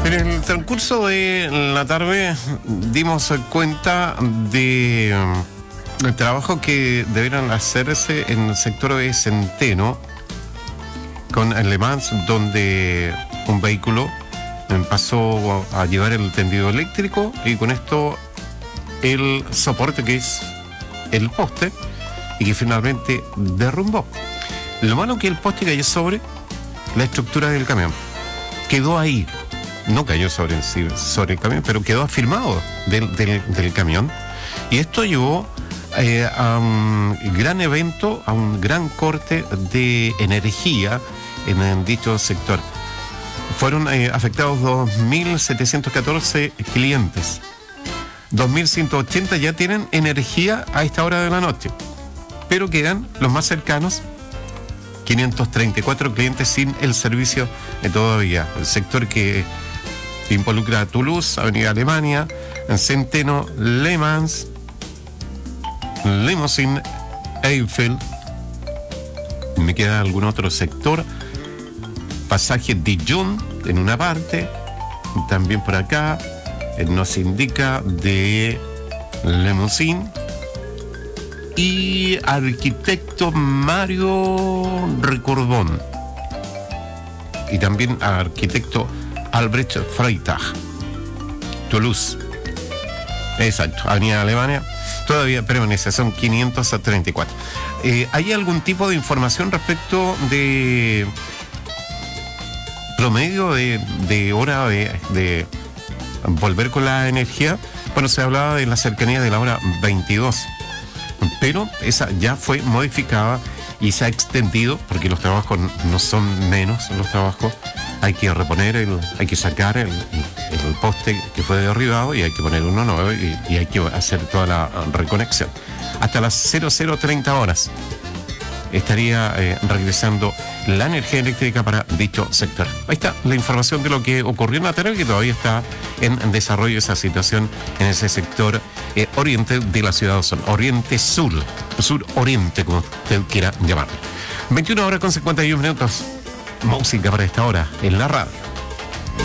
En el transcurso de la tarde dimos cuenta de el trabajo que debieran hacerse en el sector de Centeno con Le Mans, donde un vehículo pasó a llevar el tendido eléctrico y con esto el soporte que es el poste y que finalmente derrumbó. Lo malo que el poste cayó sobre la estructura del camión. Quedó ahí. No cayó sobre el camión, pero quedó afirmado del camión. Y esto llevó a un gran evento, a un gran corte de energía en dicho sector. Fueron afectados 2.714 clientes. 2.180 ya tienen energía a esta hora de la noche, pero quedan los más cercanos, 534 clientes sin el servicio todavía. El sector que involucra a Toulouse, Avenida Alemania, Centeno, Le Mans, Limousin, Eiffel. Me queda algún otro sector. Pasaje Dijon en una parte, también por acá nos indica de Limousin y Arquitecto Mario Recordón y también Arquitecto Albrecht Freitag, Toulouse. Exacto, Avenida Alemania todavía permanece, son 534. ¿Hay algún tipo de información respecto de promedio de hora de volver con la energía? Bueno, se hablaba de la cercanía de la hora 22, pero esa ya fue modificada y se ha extendido porque los trabajos no son menos los trabajos. Hay que reponer, hay que sacar el poste que fue derribado y hay que poner uno nuevo y hay que hacer toda la reconexión. Hasta las 00:30 horas estaría regresando la energía eléctrica para dicho sector. Ahí está la información de lo que ocurrió en la tarde, que todavía está en desarrollo esa situación en ese sector oriente de la ciudad de Osorno. Oriente-sur, sur-oriente, como usted quiera llamarlo. 21 horas con 51 minutos. Música para esta hora en la radio.